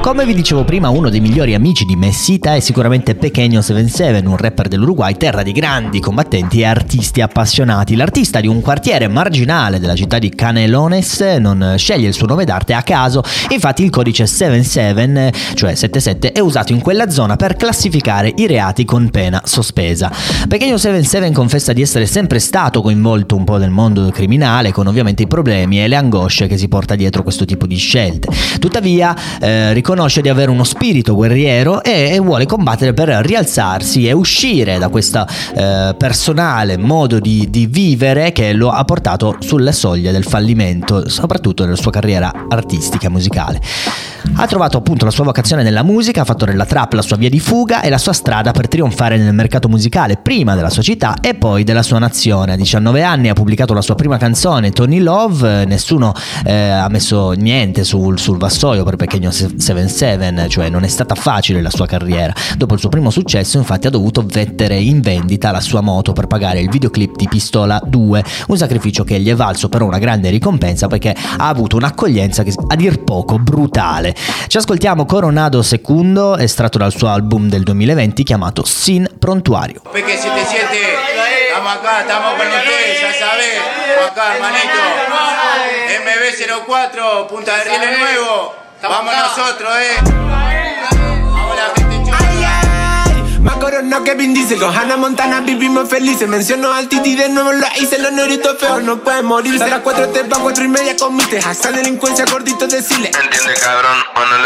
Come vi dicevo prima, uno dei migliori amici di Messita è sicuramente Pequeño 77, un rapper dell'Uruguay, terra di grandi combattenti e artisti appassionati. L'artista di un quartiere marginale della città di Canelones non sceglie il suo nome d'arte a caso, infatti il codice 77, cioè 77, è usato in quella zona per classificare i reati con pena sospesa. Pequeño 77 confessa di essere sempre stato coinvolto un po' nel mondo criminale, con ovviamente i problemi e le angosce che si porta dietro questo tipo di scelte. Tuttavia riconosce di avere uno spirito guerriero e vuole combattere per rialzarsi e uscire da questo personale modo di vivere che lo ha portato sulle soglie del fallimento, soprattutto nella sua carriera artistica e musicale. Ha trovato appunto la sua vocazione nella musica, ha fatto della trap la sua via di fuga e la sua strada per trionfare nel mercato musicale, prima della sua città e poi della sua nazione. A 19 anni ha pubblicato la sua prima canzone, Tony Love. Nessuno ha messo niente sul vassoio per Pequeño 77, cioè non è stata facile la sua carriera. Dopo il suo primo successo, infatti, ha dovuto mettere in vendita la sua moto per pagare il videoclip di Pistola 2, un sacrificio che gli è valso però una grande ricompensa, perché ha avuto un'accoglienza che a dir poco brutale. Ci ascoltiamo Coronado II, estratto dal suo album del 2020 chiamato Sin Prontuario. Peque 77, estamos acá, estamos con ustedes, ya sabés, acá hermanito, MB04, Punta del Riel Nuevo, vamos nosotros, vamos la gente chula. Más corona que Vin Diesel, con Hannah Montana vivimos felices. Menciono al Titi de nuevo, lo hice, los neuritos feos no pueden morirse. A las 4 te van 4 y media comiste, hasta delincuencia gordito decirle. Entiende cabrón, o no le